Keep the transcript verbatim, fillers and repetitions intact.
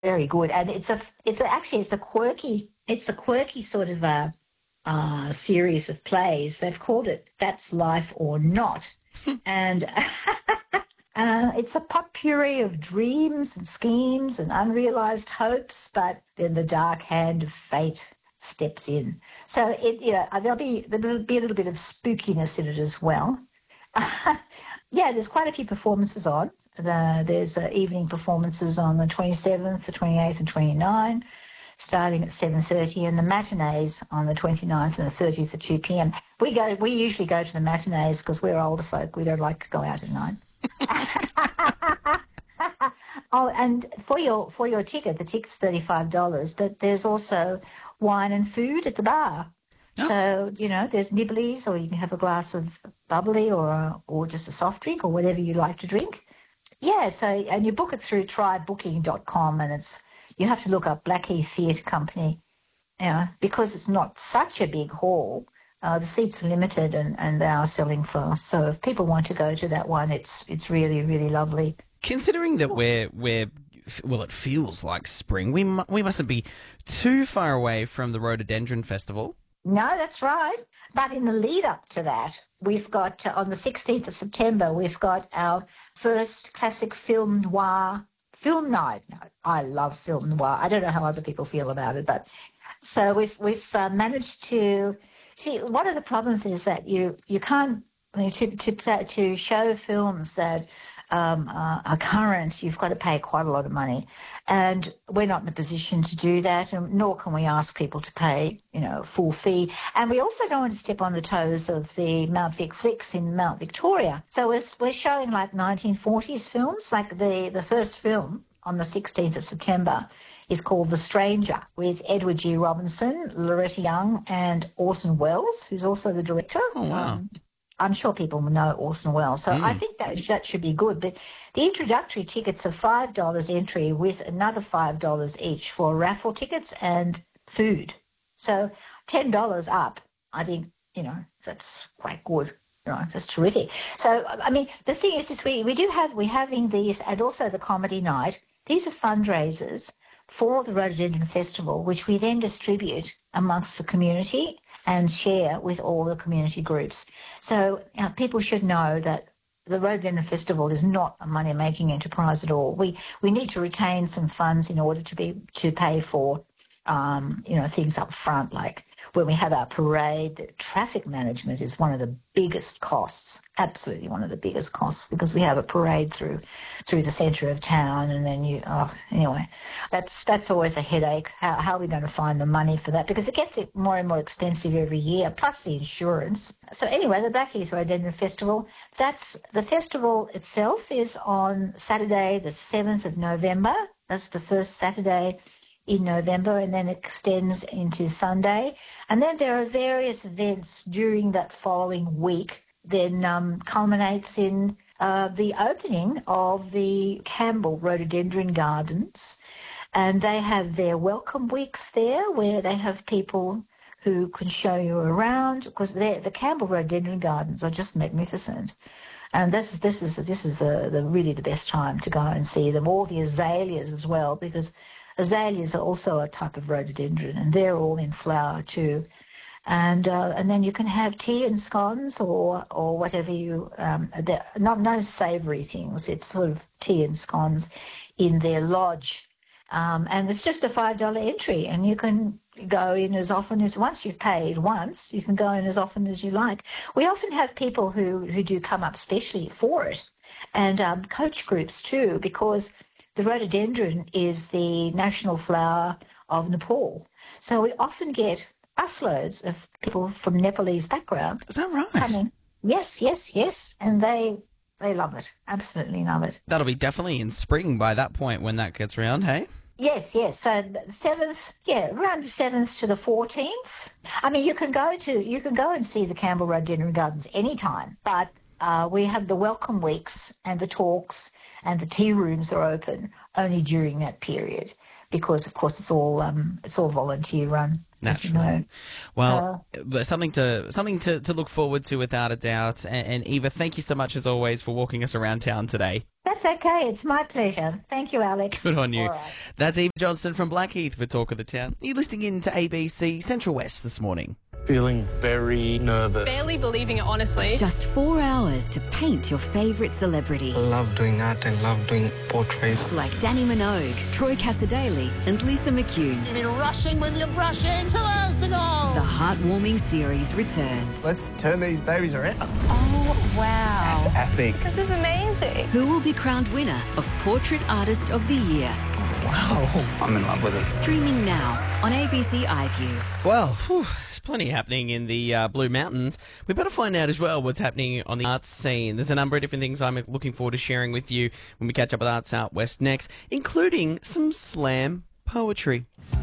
very good. And it's a, it's a, actually, it's a quirky, it's a quirky sort of a, uh, series of plays. They've called it That's Life or Not. And uh, it's a potpourri of dreams and schemes and unrealized hopes, but then the dark hand of fate steps in. So it, you know, there'll be there'll be a little bit of spookiness in it as well. Yeah, there's quite a few performances on. The, there's uh, evening performances on the twenty-seventh, the twenty-eighth and twenty-ninth, starting at seven thirty, and the matinees on the twenty-ninth and the thirtieth at two p.m. We go. We usually go to the matinees because we're older folk. We don't like to go out at night. Oh, and for your for your ticket, the ticket's thirty-five dollars, but there's also wine and food at the bar. Oh. So, you know, there's nibblies, or you can have a glass of bubbly, or or just a soft drink, or whatever you like to drink. Yeah, so, and you book it through try booking dot com, and it's, you have to look up Blackheath Theatre Company, you know, because it's not such a big hall. Uh, the seats are limited, and, and they are selling fast. So if people want to go to that one, it's it's really, really lovely. Considering that we're we're well, it feels like spring. We mu- we mustn't be too far away from the Rhododendron Festival. No, that's right. But in the lead up to that, we've got, uh, on the sixteenth of September, we've got our first classic film noir film night. I love film noir. I don't know how other people feel about it, but so we've we've uh, managed to see. One of the problems is that you you can't, I mean, to to to show films that um, uh, are current. You've got to pay quite a lot of money, and we're not in the position to do that, and nor can we ask people to pay, you know, full fee. And we also don't want to step on the toes of the Mount Vic Flicks in Mount Victoria. So we're we're showing like nineteen forties films, like the the first film on the sixteenth of September is called The Stranger, with Edward G. Robinson, Loretta Young, and Orson Welles, who's also the director. Oh, wow. Um, I'm sure people know Orson Welles, so Mm. I think that that should be good. But the introductory tickets are five dollars entry, with another five dollars each for raffle tickets and food. So ten dollars up, I think, you know, that's quite good. Right, that's terrific. So, I mean, the thing is, is we, we do have, we're having these, and also the comedy night. These are fundraisers for the Rhododendron Festival, which we then distribute amongst the community and share with all the community groups. So uh, people should know that the Rhododendron Festival is not a money-making enterprise at all. We we need to retain some funds in order to be to pay for um, you know, things up front, like when we have our parade. The traffic management is one of the biggest costs, absolutely one of the biggest costs, because we have a parade through through the centre of town, and then you, oh, anyway, that's that's always a headache. How, how are we going to find the money for that? Because it gets it more and more expensive every year, plus the insurance. So anyway, the Blackheath Rhododendron Festival, that's, the festival itself is on Saturday the seventh of November. That's the first Saturday in November, and then extends into Sunday. And then there are various events during that following week, then um, culminates in uh, the opening of the Campbell Rhododendron Gardens. And they have their welcome weeks there, where they have people who can show you around, because the Campbell Rhododendron Gardens are just magnificent. And this is this is this is the, the really the best time to go and see them. All the azaleas as well, because azaleas are also a type of rhododendron, and they're all in flower too. And uh, and then you can have tea and scones, or or whatever you um, not no savoury things. It's sort of tea and scones in their lodge, um, and it's just a five dollar entry, and you can go in as often as, once you've paid once, you can go in as often as you like. We often have people who who do come up specially for it, and um, coach groups too, because the rhododendron is the national flower of Nepal. So we often get busloads of people from Nepalese background. Is that right? Coming. Yes, yes, yes. And they they love it. Absolutely love it. That'll be definitely in spring by that point when that gets round, hey? Yes, yes. So the seventh, yeah, around the seventh to the fourteenth. I mean, you can go to you can go and see the Campbell Rhododendron Gardens anytime, but uh, we have the welcome weeks and the talks and the tea rooms are open only during that period because, of course, it's all um, it's all volunteer run. Naturally. As you know. Well, uh, something to something to, to look forward to without a doubt. And, and Eva, thank you so much as always for walking us around town today. That's okay. It's my pleasure. Thank you, Alex. Good on you. All right. That's Eva Johnston from Blackheath for Talk of the Town. You're listening in to A B C Central West this morning. Feeling very nervous. Barely believing it, honestly. Just four hours to paint your favourite celebrity. I love doing art and love doing portraits. Like Danny Minogue, Troy Cassadaly and Lisa McCune. You've been rushing with your brushing. Two hours to go. The heartwarming series returns. Let's turn these babies around. Oh, wow. That's epic. This is amazing. Who will be crowned winner of Portrait Artist of the Year? Wow. I'm in love with it. Streaming now on A B C iView. Well, whew, there's plenty happening in the uh, Blue Mountains. We better find out as well what's happening on the arts scene. There's a number of different things I'm looking forward to sharing with you when we catch up with Arts Out West next, including some slam poetry.